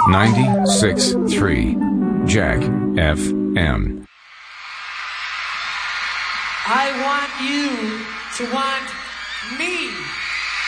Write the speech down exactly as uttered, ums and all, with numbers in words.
ninety-six point three Jack F M. I want you to want me.